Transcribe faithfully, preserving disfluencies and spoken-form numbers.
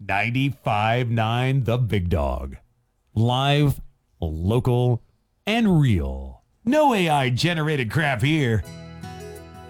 ninety-five point nine The Big Dog. Live, local, and real. No A I generated crap here.